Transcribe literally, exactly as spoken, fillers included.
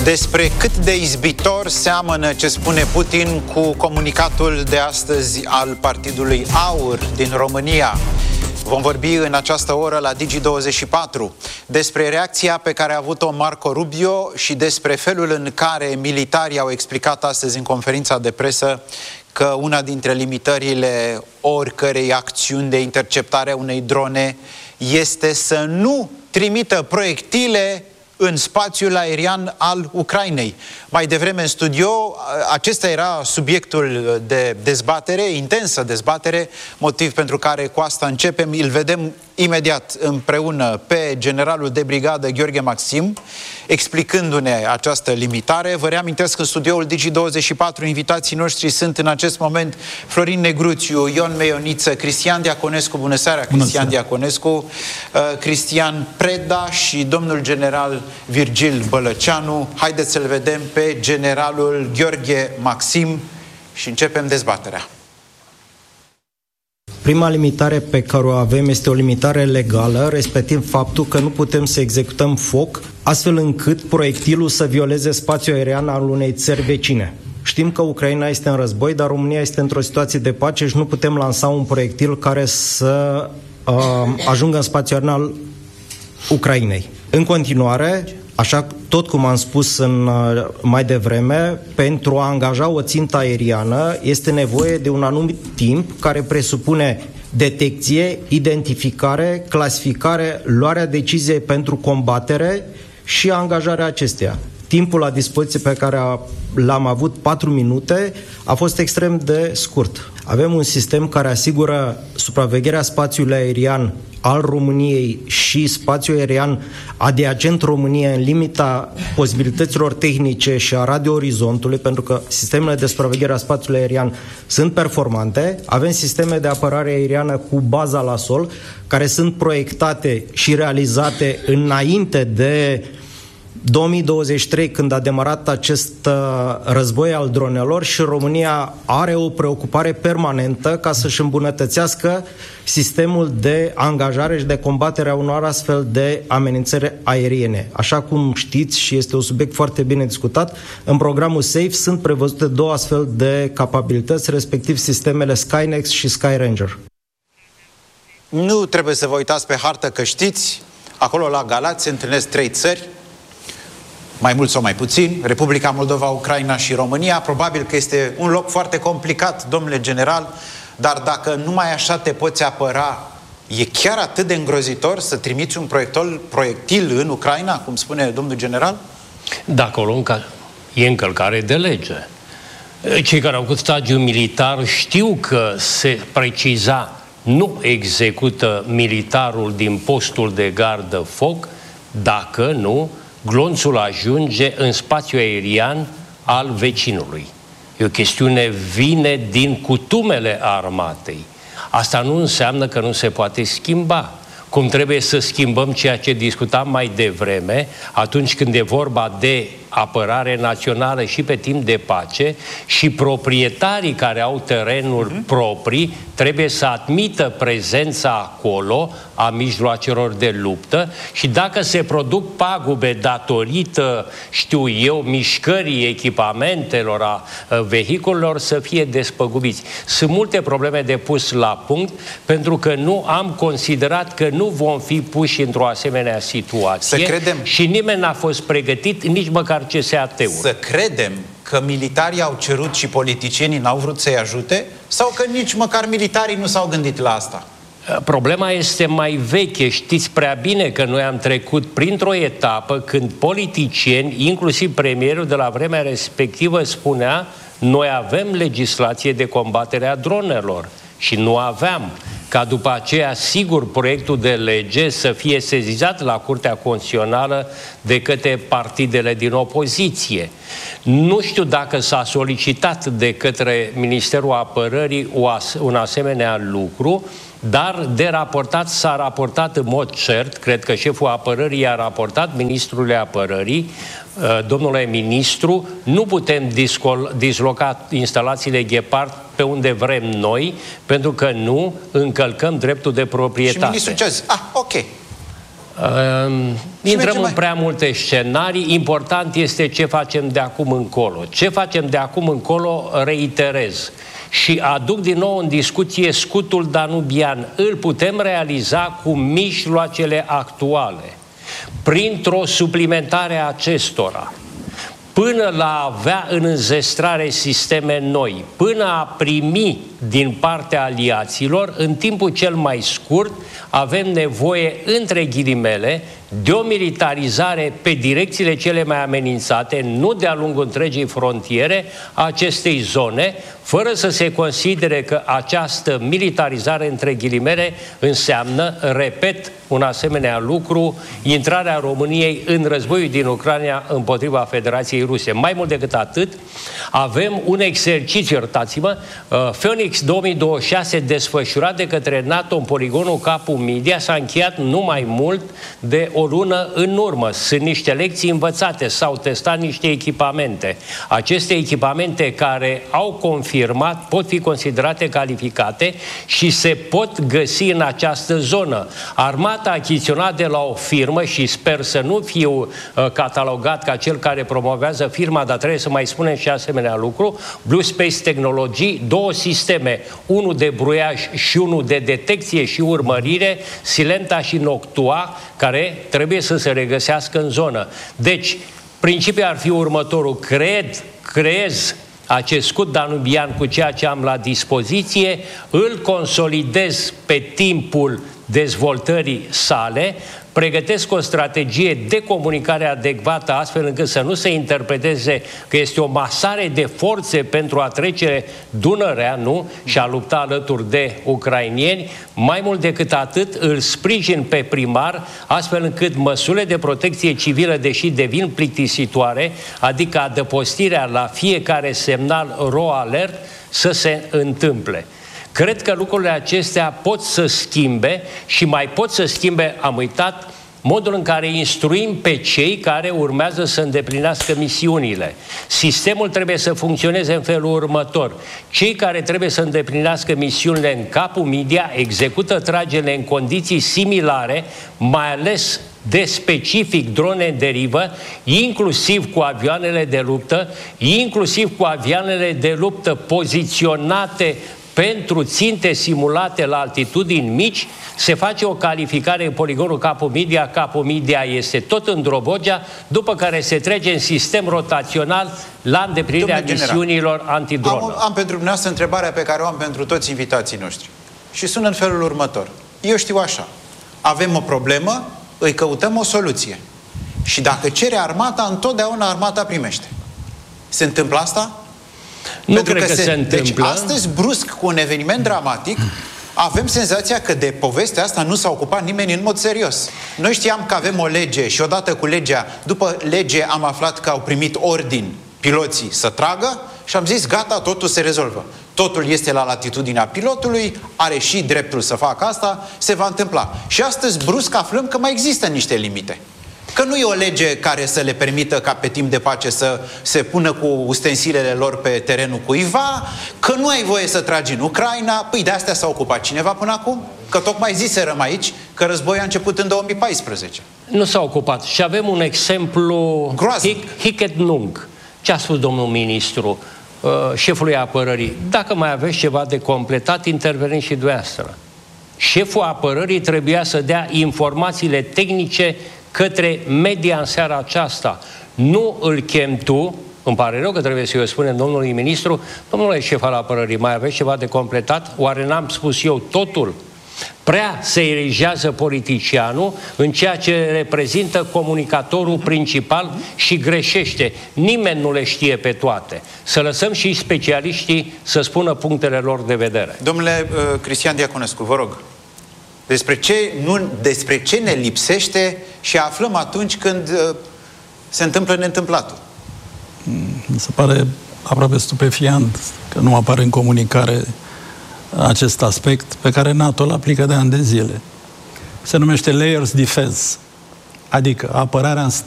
Despre cât de izbitor seamănă ce spune Putin cu comunicatul de astăzi al Partidului Aur din România. Vom vorbi în această oră la Digi douăzeci și patru despre reacția pe care a avut-o Marco Rubio și despre felul în care militarii au explicat astăzi în conferința de presă că una dintre limitările oricărei acțiuni de interceptare a unei drone este să nu trimită proiectile în spațiul aerian al Ucrainei. Mai devreme în studio, acesta era subiectul de dezbatere, intensă dezbatere, motiv pentru care cu asta începem. Îl vedem imediat împreună pe generalul de brigadă Gheorghe Maxim, explicându-ne această limitare. Vă reamintesc că în studioul Digi douăzeci și patru invitații noștri sunt în acest moment Florin Negruțiu, Ion Meioniță, Cristian Diaconescu, bună seara, Cristian Diaconescu, uh, Cristian Preda și domnul general Virgil Bălăceanu. Haideți să-l vedem pe generalul Gheorghe Maxim și începem dezbaterea. Prima limitare pe care o avem este o limitare legală, respectiv faptul că nu putem să executăm foc astfel încât proiectilul să violeze spațiul aerian al unei țări vecine. Știm că Ucraina este în război, dar România este într-o situație de pace și nu putem lansa un proiectil care să uh, ajungă în spațiul aerian al Ucrainei. În continuare, așa tot cum am spus în, mai devreme, pentru a angaja o țintă aeriană este nevoie de un anumit timp care presupune detecție, identificare, clasificare, luarea deciziei pentru combatere și angajarea acesteia. Timpul la dispoziție pe care l-am avut, patru minute, a fost extrem de scurt. Avem un sistem care asigură supravegherea spațiului aerian al României și spațiul aerian adiacent României în limita posibilităților tehnice și a radio-orizontului, pentru că sistemele de supraveghere a spațiului aerian sunt performante. Avem sisteme de apărare aeriană cu baza la sol, care sunt proiectate și realizate înainte de două mii douăzeci și trei, când a demarat acest uh, război al dronelor, și România are o preocupare permanentă ca să-și îmbunătățească sistemul de angajare și de combatere a unor astfel de amenințări aeriene. Așa cum știți, și este un subiect foarte bine discutat, în programul SAFE sunt prevăzute două astfel de capabilități, respectiv sistemele Skynex și Sky Ranger. Nu trebuie să vă uitați pe hartă că știți, acolo la Galați se întâlnesc trei țări, mai mult sau mai puțin, Republica Moldova, Ucraina și România. Probabil că este un loc foarte complicat, domnule general, dar dacă numai așa te poți apăra, e chiar atât de îngrozitor să trimiți un proiectil, proiectil în Ucraina, cum spune domnul general? Da, acolo e încălcare de lege. Cei care au făcut stagiul militar știu că se preciza, nu execută militarul din postul de gardă foc dacă nu glonțul ajunge în spațiul aerian al vecinului. E o chestiune, vine din cutumele armatei. Asta nu înseamnă că nu se poate schimba. Cum trebuie să schimbăm ceea ce discutam mai devreme, atunci când e vorba de apărare națională și pe timp de pace, și proprietarii care au terenuri uh-huh. proprii trebuie să admită prezența acolo a mijloacelor de luptă, și dacă se produc pagube datorită, știu eu, mișcării echipamentelor, a vehiculelor, să fie despăgubiți. Sunt multe probleme de pus la punct, pentru că nu am considerat că nu vom fi puși într-o asemenea situație. Să credem. Și nimeni n-a fost pregătit, nici măcar C S A T-ul. Să credem că militarii au cerut și politicienii n-au vrut să-i ajute, sau că nici măcar militarii nu s-au gândit la asta? Problema este mai veche. Știți prea bine că noi am trecut printr-o etapă când politicieni, inclusiv premierul de la vremea respectivă, spunea: noi avem legislație de combatere a dronelor. Și nu aveam. Ca după aceea, sigur, proiectul de lege să fie sezizat la Curtea Constituțională de către partidele din opoziție. Nu știu dacă s-a solicitat de către Ministerul Apărării un asemenea lucru, dar de raportat s-a raportat în mod cert, cred că șeful apărării a raportat ministrului apărării: domnule ministru, nu putem disloca instalațiile Ghepard pe unde vrem noi, pentru că nu încălcăm dreptul de proprietate. Și ministrul ce a zis? Ah, ok. Uh, intrăm în prea multe scenarii. Important este ce facem de acum încolo. Ce facem de acum încolo, reiterez. Și aduc din nou în discuție scutul danubian. Îl putem realiza cu mijloacele actuale, printr-o suplimentare a acestora, până la avea în înzestrare sisteme noi, până a primi din partea aliaților, în timpul cel mai scurt, avem nevoie, între ghilimele, de o militarizare pe direcțiile cele mai amenințate, nu de-a lungul întregii frontiere a acestei zone, fără să se considere că această militarizare, între ghilimele, înseamnă, repet, un asemenea lucru, intrarea României în războiul din Ucraina împotriva Federației Ruse. Mai mult decât atât, avem un exercițiu, iertați-mă, Phoenix două mii douăzeci și șase, desfășurat de către NATO în poligonul Capu Media, s-a încheiat nu mai mult de o lună în urmă. Sunt niște lecții învățate, s-au testat niște echipamente. Aceste echipamente care au confirmat pot fi considerate calificate și se pot găsi în această zonă. Armata a achiziționat de la o firmă și sper să nu fiu uh, catalogat ca cel care promovează firma, dar trebuie să mai spunem și asemenea lucru, Blue Space Technology, două sisteme, unul de bruiaj și unul de detecție și urmărire, Silenta și Noctua, care trebuie să se regăsească în zonă. Deci, principiul ar fi următorul: cred, creez acest scut danubian cu ceea ce am la dispoziție, îl consolidez pe timpul dezvoltării sale, pregătesc o strategie de comunicare adecvată astfel încât să nu se interpreteze că este o masare de forțe pentru a trece Dunărea, nu? Și a lupta alături de ucrainieni. Mai mult decât atât, îl sprijin pe primar astfel încât măsurile de protecție civilă, deși devin plictisitoare, adică adăpostirea la fiecare semnal ro alert, să se întâmple. Cred că lucrurile acestea pot să schimbe și mai pot să schimbe, am uitat, modul în care instruim pe cei care urmează să îndeplinească misiunile. Sistemul trebuie să funcționeze în felul următor. Cei care trebuie să îndeplinească misiunile în Capu Media execută tragerile în condiții similare, mai ales de specific drone în derivă, inclusiv cu avioanele de luptă, inclusiv cu avioanele de luptă poziționate pentru ținte simulate la altitudini mici. Se face o calificare în poligonul Capu Media. Capu Media este tot în Drobogea, după care se trece în sistem rotațional la îndeplinirea misiunilor antidronă. Am, am pentru dumneavoastră întrebarea pe care o am pentru toți invitații noștri. Și sună în felul următor. Eu știu așa. Avem o problemă, îi căutăm o soluție. Și dacă cere armata, întotdeauna armata primește. Se întâmplă asta? Nu Pentru cred că, că se, se întâmplă. Deci astăzi, brusc, cu un eveniment dramatic, avem senzația că de povestea asta nu s-a ocupat nimeni în mod serios. Noi știam că avem o lege și odată cu legea, după lege am aflat că au primit ordin piloții să tragă și am zis gata, totul se rezolvă. Totul este la latitudinea pilotului, are și dreptul să facă asta, se va întâmpla. Și astăzi, brusc, aflăm că mai există niște limite. Că nu e o lege care să le permită ca pe timp de pace să se pună cu ustensilele lor pe terenul cuiva, că nu ai voie să tragi în Ucraina. Păi de astea s-a ocupat cineva până acum? Că tocmai ziserăm aici că războiul a început în două mii paisprezece. Nu s-a ocupat. Și avem un exemplu hic nunc. Ce a spus domnul ministru, uh, șefului apărării? Dacă mai aveți ceva de completat, interveniți și dumneavoastră. Șeful apărării trebuia să dea informațiile tehnice către media în seara aceasta. Nu îl chem tu, îmi pare rău că trebuie să-i spunem domnului ministru, domnule șef al apărării, mai aveți ceva de completat? Oare n-am spus eu totul? Prea se erigează politicianul în ceea ce reprezintă comunicatorul principal și greșește. Nimeni nu le știe pe toate. Să lăsăm și specialiștii să spună punctele lor de vedere. Domnule uh, Cristian Diaconescu, vă rog. Despre ce, nu, despre ce ne lipsește și aflăm atunci când uh, se întâmplă neîntâmplatul. Mi se pare aproape stupefiant că nu apare în comunicare acest aspect pe care NATO îl aplică de ani de zile. Se numește Layers Defense, adică apărarea în